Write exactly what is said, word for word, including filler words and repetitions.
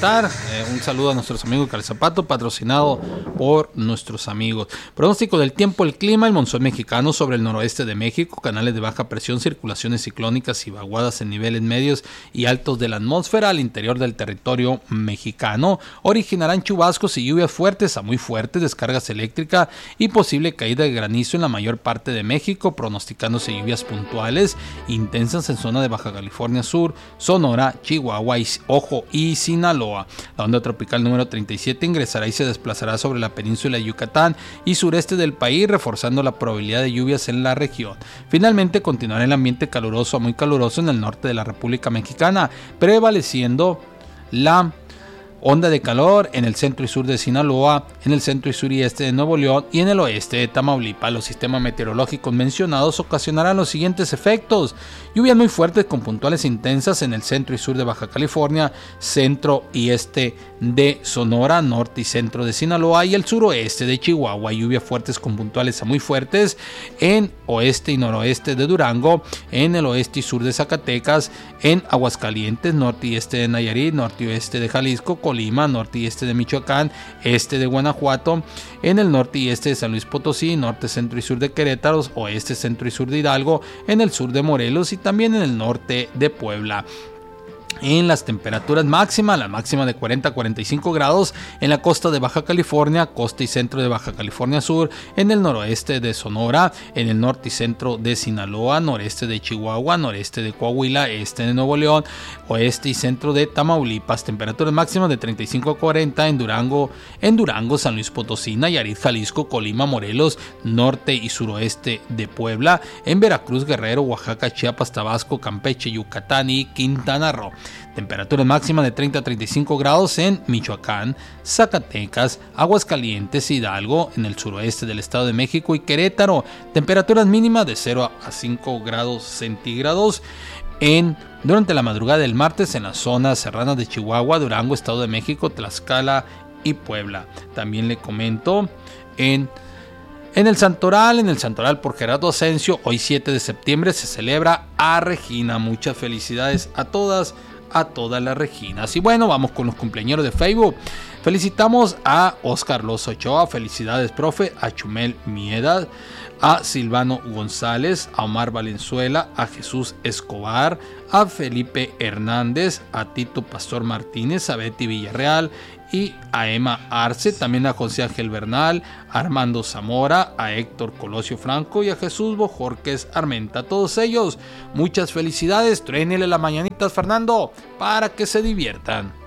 disfrutar. Eh, un saludo a nuestros amigos de Calzapato, patrocinado por nuestros amigos. Pronóstico del tiempo, el clima, el monzón mexicano sobre el noroeste de México, canales de baja presión, circulaciones ciclónicas y vaguadas en niveles medios y altos de la atmósfera al interior del territorio mexicano. Originarán chubascos y lluvias fuertes a muy fuertes, descargas eléctricas y posible caída de granizo en la mayor parte de México, pronosticándose lluvias puntuales intensas en zona de Baja California Sur, Sonora, Chihuahua y, ojo, y Sinaloa. La onda tropical número treinta y siete ingresará y se desplazará sobre la península de Yucatán y sureste del país, reforzando la probabilidad de lluvias en la región. Finalmente, continuará el ambiente caluroso a muy caluroso en el norte de la República Mexicana, prevaleciendo la onda de calor en el centro y sur de Sinaloa, en el centro y sur y este de Nuevo León y en el oeste de Tamaulipas. Los sistemas meteorológicos mencionados ocasionarán los siguientes efectos: lluvias muy fuertes con puntuales intensas en el centro y sur de Baja California, centro y este de Sonora, norte y centro de Sinaloa y el suroeste de Chihuahua. Lluvias fuertes con puntuales a muy fuertes en oeste y noroeste de Durango, en el oeste y sur de Zacatecas, en Aguascalientes, norte y este de Nayarit, norte y oeste de Jalisco, Colima, norte y este de Michoacán, este de Guanajuato, en el norte y este de San Luis Potosí, norte, centro y sur de Querétaro, oeste, centro y sur de Hidalgo, en el sur de Morelos y también en el norte de Puebla. En las temperaturas máximas, la máxima de cuarenta a cuarenta y cinco grados en la costa de Baja California, costa y centro de Baja California Sur, en el noroeste de Sonora, en el norte y centro de Sinaloa, noreste de Chihuahua, noreste de Coahuila, este de Nuevo León, oeste y centro de Tamaulipas. Temperaturas máximas de treinta y cinco a cuarenta en Durango, en Durango, San Luis Potosí, Nayarit, Jalisco, Colima, Morelos, norte y suroeste de Puebla, en Veracruz, Guerrero, Oaxaca, Chiapas, Tabasco, Campeche, Yucatán y Quintana Roo. Temperaturas máximas de treinta a treinta y cinco grados en Michoacán, Zacatecas, Aguascalientes, Hidalgo, en el suroeste del Estado de México y Querétaro. Temperaturas mínimas de cero a cinco grados centígrados en durante la madrugada del martes en las zonas serranas de Chihuahua, Durango, Estado de México, Tlaxcala y Puebla. También le comento en En el Santoral, en el Santoral por Gerardo Asensio, hoy siete de septiembre se celebra a Regina. Muchas felicidades a todas, a todas las Reginas. Y bueno, vamos con los cumpleaños de Facebook. Felicitamos a Oscar Lozo Ochoa, felicidades profe, a Chumel Miedad, a Silvano González, a Omar Valenzuela, a Jesús Escobar, a Felipe Hernández, a Tito Pastor Martínez, a Betty Villarreal y a Emma Arce, también a José Ángel Bernal, a Armando Zamora, a Héctor Colosio Franco y a Jesús Bojorquez Armenta. A todos ellos, muchas felicidades, truénele las mañanitas, Fernando, para que se diviertan.